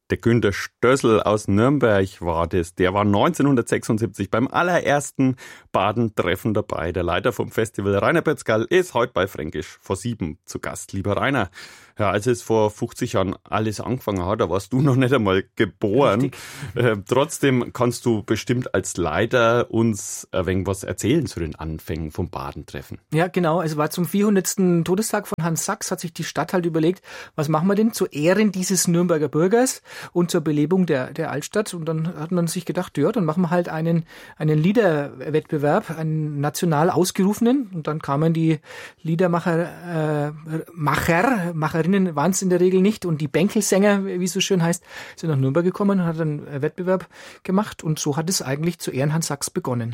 Der Günter Stössel aus Nürnberg war das. Der war 1976 beim allerersten Badentreffen dabei. Der Leiter vom Festival, Rainer Pötzgerl, ist heute bei Fränkisch vor 7 zu Gast. Lieber Rainer, ja, als es vor 50 Jahren alles angefangen hat, da warst du noch nicht einmal geboren. Trotzdem kannst du bestimmt als Leiter uns ein wenig was erzählen zu den Anfängen vom Badentreffen. Ja, genau. Es war zum 400. Todestag von Hans Sachs, hat sich die Stadt halt überlegt, was machen wir denn zu Ehren dieses Nürnberger Bürgers und zur Belebung der Altstadt. Und dann hat man sich gedacht, ja, dann machen wir halt einen Liederwettbewerb, einen national ausgerufenen. Und dann kamen die Macherinnen waren es in der Regel nicht. Und die Bänkelsänger, wie es so schön heißt, sind nach Nürnberg gekommen und hat einen Wettbewerb gemacht. Und so hat es eigentlich zu Ehren Hans Sachs begonnen.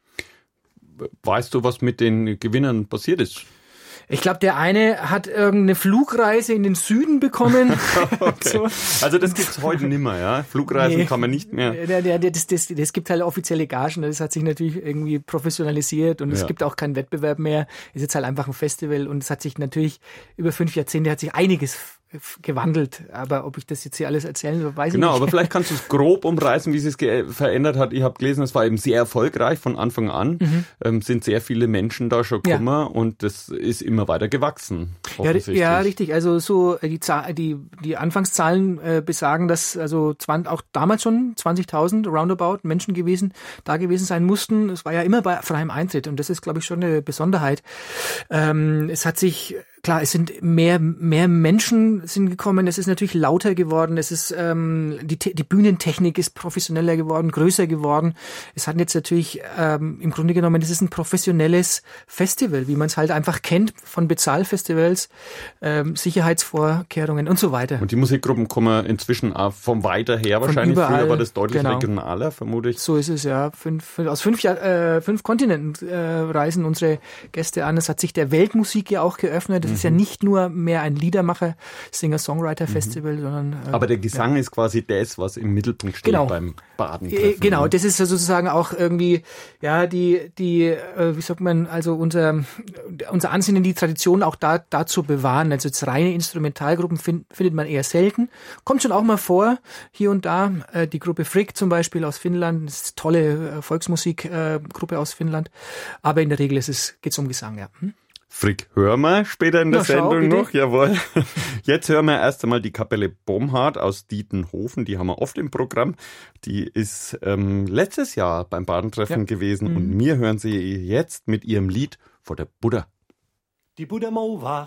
Weißt du, was mit den Gewinnern passiert ist? Ich glaube, der eine hat irgendeine Flugreise in den Süden bekommen. Okay. So. Also das gibt's heute nimmer, ja? Flugreisen kann man nicht mehr. Das gibt halt offizielle Gagen. Das hat sich natürlich irgendwie professionalisiert und es gibt auch keinen Wettbewerb mehr. Es ist jetzt halt einfach ein Festival und es hat sich natürlich über 5 Jahrzehnte hat sich einiges gewandelt, aber ob ich das jetzt hier alles erzählen will, weiß ich nicht. Genau, aber vielleicht kannst du es grob umreißen, wie sich es verändert hat. Ich habe gelesen, es war eben sehr erfolgreich von Anfang an. Sind sehr viele Menschen da schon gekommen und das ist immer weiter gewachsen. Ja, richtig. Also so die Anfangszahlen besagen, dass also auch damals schon 20.000 roundabout Menschen gewesen sein mussten. Es war ja immer bei freiem Eintritt und das ist, glaube ich, schon eine Besonderheit. Es hat sich klar, es sind mehr Menschen sind gekommen, es ist natürlich lauter geworden, es ist die Bühnentechnik ist professioneller geworden, größer geworden. Es hat jetzt natürlich im Grunde genommen, es ist ein professionelles Festival, wie man es halt einfach kennt von Bezahlfestivals, Sicherheitsvorkehrungen und so weiter. Und die Musikgruppen kommen inzwischen auch vom weiter her wahrscheinlich. Überall, früher war das deutlich regionaler, vermute ich. So ist es, ja. Aus 5 Kontinenten reisen unsere Gäste an. Es hat sich der Weltmusik ja auch geöffnet. Das ist ja nicht nur mehr ein Liedermacher, Singer-Songwriter-Festival, sondern... Aber der Gesang ist quasi das, was im Mittelpunkt steht beim Badentreffen. Genau, das ist sozusagen auch irgendwie, ja, wie sagt man, also unser Ansinnen, die Tradition auch da zu bewahren. Also jetzt reine Instrumentalgruppen findet man eher selten. Kommt schon auch mal vor, hier und da. Die Gruppe Frick zum Beispiel aus Finnland, das ist eine tolle Volksmusikgruppe aus Finnland. Aber in der Regel geht's um Gesang, ja. Frick hören wir später in der Sendung noch, jawohl. Jetzt hören wir erst einmal die Kapelle Bomhard aus Dietenhofen, die haben wir oft im Programm. Die ist letztes Jahr beim Badentreffen gewesen und wir hören sie jetzt mit ihrem Lied vor der Buddha. Die Buddha må vare,